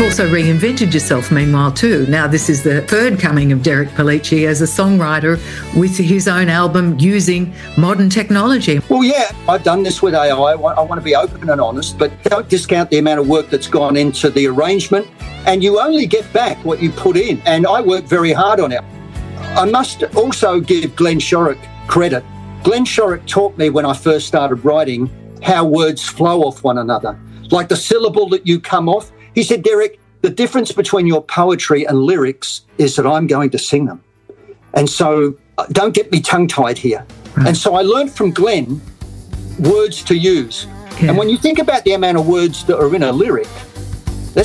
also reinvented yourself meanwhile too. Now this is the third coming of Derek Pellicci as a songwriter with his own album using modern technology. Well, yeah, I've done this with AI. I want to be open and honest, but don't discount the amount of work that's gone into the arrangement, and you only get back what you put in. And I work very hard on it. I must also give Glenn Shorrock credit. Glenn Shorrock taught me when I first started writing how words flow off one another. Like the syllable that you come off. He said, Derek, the difference between your poetry and lyrics is that I'm going to sing them. And so don't get me tongue-tied here. Right. And so I learned from Glenn words to use. Yeah. And when you think about the amount of words that are in a lyric,